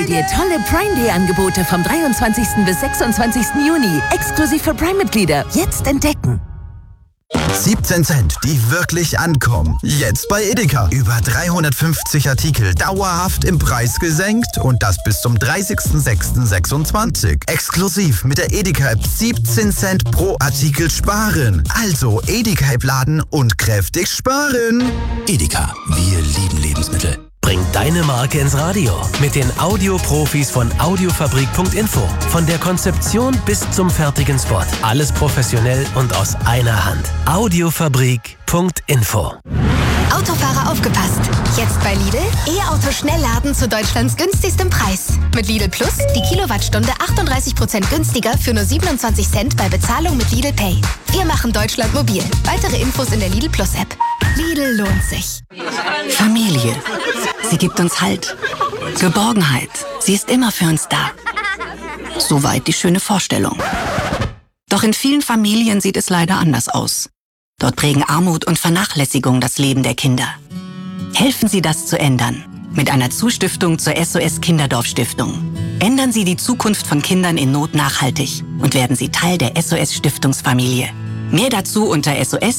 dir tolle Prime Day Angebote vom 23. bis 26. Juni. Exklusiv für Prime-Mitglieder. Jetzt entdecken. 17 Cent, die wirklich ankommen. Jetzt bei Edeka. Über 350 Artikel dauerhaft im Preis gesenkt und das bis zum 30.06.26. Exklusiv mit der Edeka-App 17 Cent pro Artikel sparen. Also Edeka-App laden und kräftig sparen. Edeka, wir lieben Lebensmittel. Bring deine Marke ins Radio mit den Audioprofis von Audiofabrik.info. Von der Konzeption bis zum fertigen Spot. Alles professionell und aus einer Hand. Audiofabrik.info. Autofahrer aufgepasst! Jetzt bei Lidl E-Auto Schnellladen zu Deutschlands günstigstem Preis. Mit Lidl Plus die Kilowattstunde 38% günstiger für nur 27 Cent bei Bezahlung mit Lidl Pay. Wir machen Deutschland mobil. Weitere Infos in der Lidl Plus App. Lidl lohnt sich. Familie. Sie gibt uns Halt. Geborgenheit. Sie ist immer für uns da. Soweit die schöne Vorstellung. Doch in vielen Familien sieht es leider anders aus. Dort prägen Armut und Vernachlässigung das Leben der Kinder. Helfen Sie, das zu ändern. Mit einer Zustiftung zur SOS Kinderdorf Stiftung. Ändern Sie die Zukunft von Kindern in Not nachhaltig und werden Sie Teil der SOS Stiftungsfamilie. Mehr dazu unter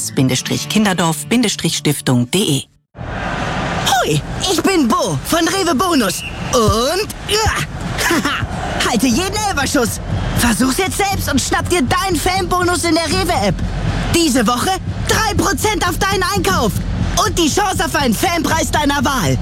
sos-kinderdorf-stiftung.de. Hoi, ich bin Bo von Rewe Bonus. Und halte jeden Elferschuss. Versuch's jetzt selbst und schnapp dir deinen Fanbonus in der Rewe-App. Diese Woche 3% auf deinen Einkauf. Und die Chance auf einen Fanpreis deiner Wahl.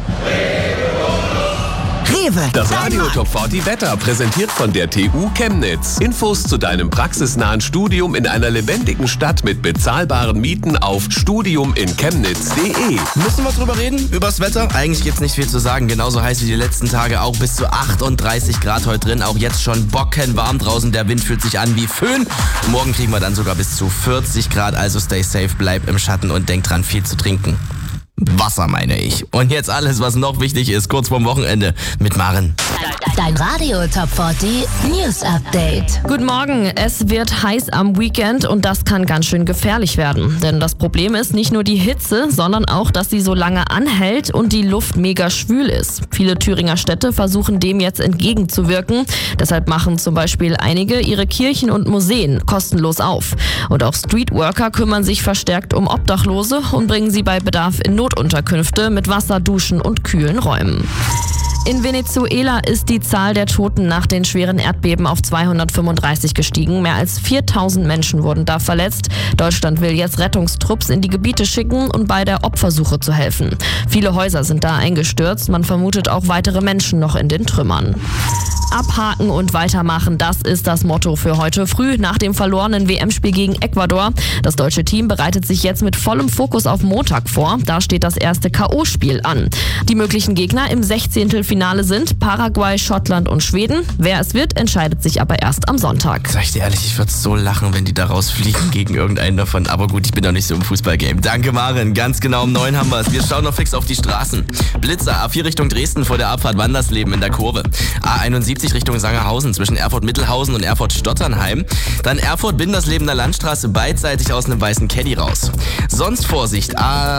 Rewe. Das Radio Top 40 Wetter, präsentiert von der TU Chemnitz. Infos zu deinem praxisnahen Studium in einer lebendigen Stadt mit bezahlbaren Mieten auf studiuminchemnitz.de. Müssen wir drüber reden? Übers Wetter? Eigentlich gibt's nicht viel zu sagen. Genauso heiß wie die letzten Tage, auch bis zu 38 Grad heute drin. Auch jetzt schon bockenwarm draußen. Der Wind fühlt sich an wie Föhn. Morgen kriegen wir dann sogar bis zu 40 Grad. Also stay safe, bleib im Schatten und denk dran, viel zu trinken. Wasser meine ich. Und jetzt alles, was noch wichtig ist, kurz vorm Wochenende mit Maren. Dein Radio Top 40 News Update. Guten Morgen. Es wird heiß am Weekend und das kann ganz schön gefährlich werden. Denn das Problem ist nicht nur die Hitze, sondern auch, dass sie so lange anhält und die Luft mega schwül ist. Viele Thüringer Städte versuchen dem jetzt entgegenzuwirken. Deshalb machen zum Beispiel einige ihre Kirchen und Museen kostenlos auf. Und auch Streetworker kümmern sich verstärkt um Obdachlose und bringen sie bei Bedarf in Notunterkünfte mit Wasser, Duschen und kühlen Räumen. In Venezuela ist die Zahl der Toten nach den schweren Erdbeben auf 235 gestiegen. Mehr als 4000 Menschen wurden da verletzt. Deutschland will jetzt Rettungstrupps in die Gebiete schicken und bei der Opfersuche zu helfen. Viele Häuser sind da eingestürzt. Man vermutet auch weitere Menschen noch in den Trümmern. Abhaken und weitermachen, das ist das Motto für heute früh nach dem verlorenen WM-Spiel gegen Ecuador. Das deutsche Team bereitet sich jetzt mit vollem Fokus auf Montag vor. Da steht das erste K.O.-Spiel an. Die möglichen Gegner im 16. Finale sind Paraguay, Schottland und Schweden. Wer es wird, entscheidet sich aber erst am Sonntag. Sag ich dir ehrlich, ich würde so lachen, wenn die da rausfliegen gegen irgendeinen davon. Aber gut, ich bin doch nicht so im Fußballgame. Danke, Maren. Ganz genau um 9 haben wir es. Wir schauen noch fix auf die Straßen. Blitzer, A4 Richtung Dresden vor der Abfahrt Wandersleben in der Kurve. A71 Richtung Sangerhausen zwischen Erfurt-Mittelhausen und Erfurt-Stotternheim. Dann Erfurt-Binderslebener Landstraße beidseitig aus einem weißen Caddy raus. Sonst Vorsicht,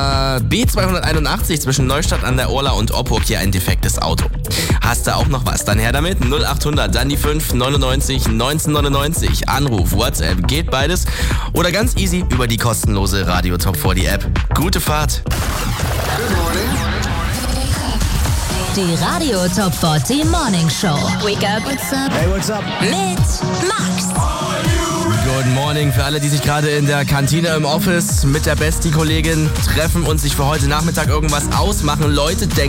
B281 zwischen Neustadt an der Orla und Oppurg, hier ein defektes Auto. Hast du auch noch was? Dann her damit. 0800, dann die 5 99 1999. Anruf, WhatsApp, geht beides. Oder ganz easy über die kostenlose Radio Top 40 App. Gute Fahrt. Die Radio Top 40 Morning Show. Wake up. What's up? Hey, what's up? Mit Max. Good morning für alle, die sich gerade in der Kantine im Office mit der Bestie-Kollegin treffen und sich für heute Nachmittag irgendwas ausmachen. Leute, denkt